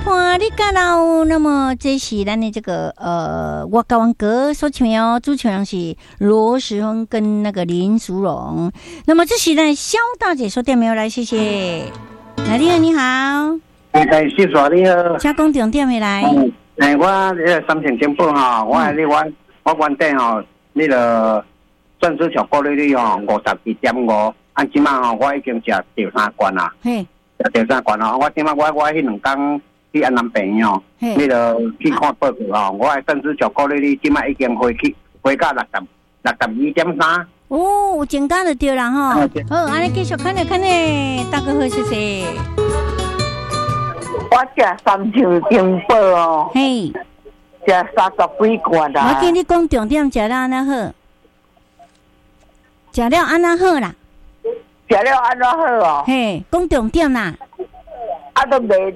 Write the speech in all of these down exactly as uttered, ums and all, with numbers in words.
看你家老，那么这是咱的这个呃，我高王哥所唱的哦，主唱是罗时丰跟那个林淑荣。那么这是呢，肖大姐说点没有来，谢谢。来，你好，你好。 哎，谢谢你好。 请讲重点回来。 嗯，哎，我这个三千金宝哈，我系你我我原底吼，那个钻石巧克力哩吼，五十二点五，按即马吼，我已经食第三罐啦。嘿。食第三罐啦，我即马我我迄两天去安南平哦，那个去看报告吼，我系钻石巧克力哩，即马已经回去回到六十六十二点三。 哦，有增加就对啦吼。好，安尼继续看咧看咧，大哥好，谢谢。 我食三千金宝哦， 嘿， 食三十几罐啦。 我跟你讲重点，食了安那好，食了安那好啦， 食了安怎好哦？ 嘿，讲重点啦， 啊都袂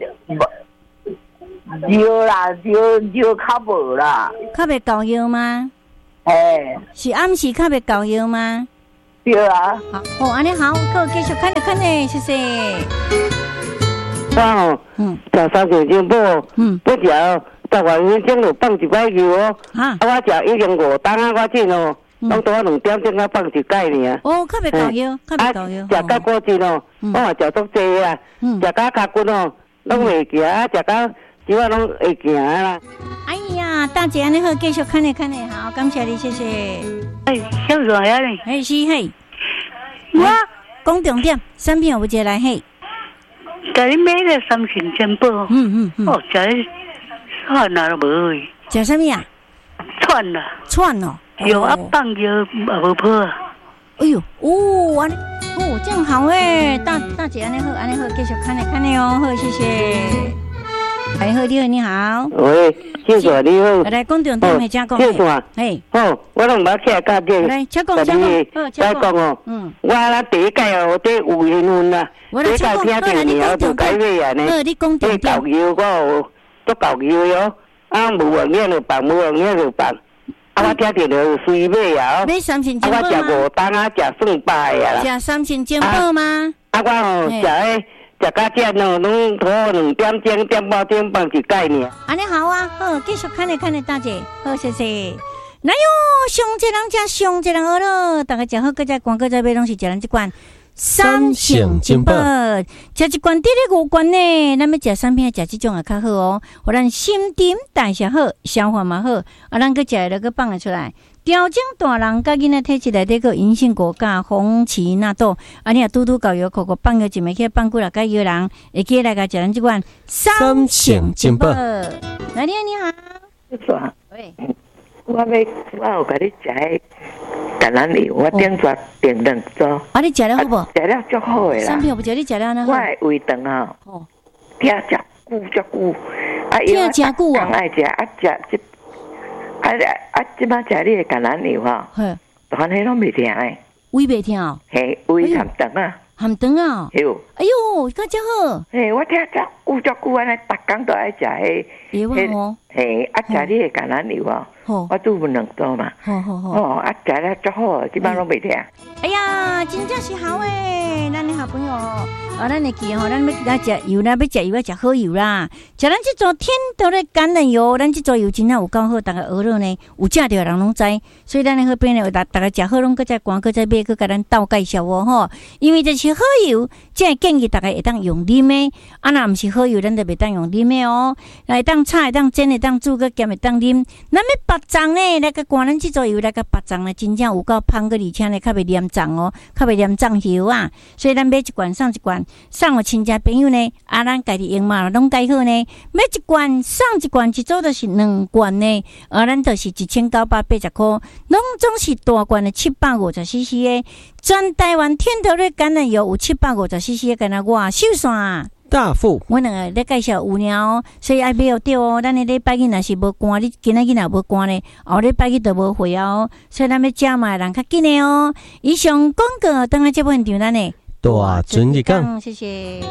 药啦，药药较无啦， 较袂够药吗？ 嘿， 是暗时较袂够药吗？ 对啊。 好，哦，安尼好，我继续看咧看咧，谢谢。 我吼，嗯，食三千金宝，嗯，我食十万元钟就放一摆油哦，啊，我食已经五档啊，我进哦，拢多两点钟啊放一摆尔。 哦，较袂够药，较袂够药。 食到果子哦，我嘛食足济啊，食到脚骨哦，拢袂行啊，食到只我拢会行啦。 哎呀，大姐，你好，继续看咧看咧，好，感谢你，谢谢。 哎，小软呀嘞， 哎是嘿，我讲重点，产品有接来嘿。 家己买了三千金宝， 嗯嗯嗯， 哦，家己串啊都无去， 食什么啊？ 串啊， 串哦， 药啊放药也无破啊。 哎呦，哦，安哦，这样好诶，大大姐安尼好，安尼好，继续看咧看咧哦，好，谢谢。哎，好，你好，你好。 喂，谢谢你好。 来，讲重点，请讲。 谢谢。哎，好，我拢冇起来教嘅。 来，请讲，请讲。好， 请讲哦。嗯，我啦第一届哦，对有缘分啦。第一届听到你我就改买啊呢。 好，你讲重点。 教药我有都教药哟，啊无用嘢就办，无用嘢就办。啊，我听到就随买啊。 买三千金宝吗？ 我食五单啊，食算百呀啦。 食三千金宝吗？ 啊，我哦食诶。食到这呢，拢拖两点钟、点半钟放一盖呢。 安尼好啊，好，继续看咧看咧，大姐，好，谢谢。那哟，上一人食，上一人学咯，大家食好，搁再广告再买，拢是食咱这罐三千金宝，食一罐得咧五罐呢。咱要食产品，食这种也较好哦，互咱新陈代谢好，消化嘛好，啊，咱搁食了搁放了出来。调整大人甲囡仔体质内底个银杏果苷、红荠纳豆，啊，你啊拄拄搞药，口口放药一枚去放几来个药人，会记来个食咱这款三千金宝。来，你好，你好。 你说，喂，我要我有甲你食迄橄榄油，我顶抓点两组。 啊，你食了好无？ 食了足好诶啦。 产品不食你食了呢？ 我诶胃肠啊，哦，听食久足久，啊， 听食久啊， 爱食啊食即。啊啊！即摆食你的橄榄油吼，但系拢袂听诶， 胃袂听哦， 嘿，胃含肠啊， 含肠啊， 哎呦， 哎呦，咁真好， 嘿，我听足久足久安尼，逐工都爱食迄， 迄， 嘿，啊食你的橄榄油啊，我煮分两多嘛， 好好好， 哦，啊食了足好，即摆拢袂听。 哎呀，真正是好诶，咱的好朋友，啊，咱会记吼，咱要来食油啦，要食油要食好油啦，食咱这种天头的橄榄油，咱这种油真正有够好，大家学了呢，有食着人拢知，所以咱的好朋友，大大家食好拢搁再广搁再买，搁甲咱倒介绍哦吼，因为这是好油，即建议大家会当用啉的，啊，若毋是好油，咱就袂当用啉的哦，会当炒会当煎会当煮，搁咸会当啉，咱要白粽呢，来个灌咱这种油来个白粽呢，真正有够芳，搁而且呢，较袂黏粽哦，较袂黏粽油啊，所以咱买一罐送一罐，送互亲戚朋友呢，啊，咱家己用嘛，拢介好呢，买一罐送一罐，一组就是两罐呢，啊，咱就是一千九百八十块，拢总是大罐的七百五十 C C 的，全台湾天头的橄榄油有七百五十 C C 的，敢若我秀山。 大富， 我两个咧介绍有鸟，所以爱买对哦。咱的礼拜日若是无关，你今仔日若无关呢，后礼拜日就无会哦。所以咱要加码人较紧的哦。以上广告等下这部分场咱的大准一讲， 谢谢。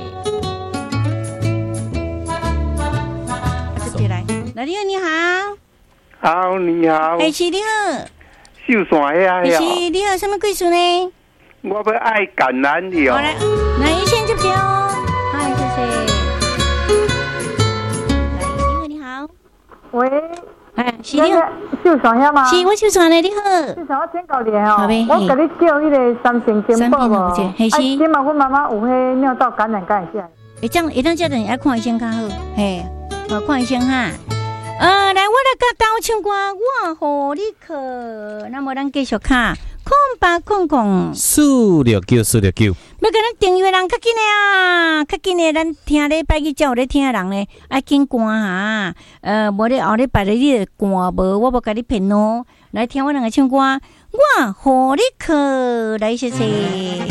接来，来你好，你好， 好你好， 哎是你好， 秀山遐哎是你好，什么贵数呢？ 我要爱橄榄油。 好来，来一线接接哦。好，谢谢。 是你好， 秀传遐吗？ 是我秀传的，你好。 秀传我请教你哦，我甲你叫迄个三型健保无？ 嘿是。 今嘛，阮妈妈有迄尿道感染，敢会啥？ 会当会当这阵爱看医生较好，嘿，好看医生哈。呃，来，我来甲教唱歌，我互你去。那么咱继续卡，空八空空。 四六九四六九。 要甲咱订阅人较紧的啊，较紧的，咱听礼拜日才有咧听的人咧，爱紧赶哈。呃，无咧后礼拜日你就赶无，我无甲你骗哦。来听我两个唱歌，我互你去，来谢谢。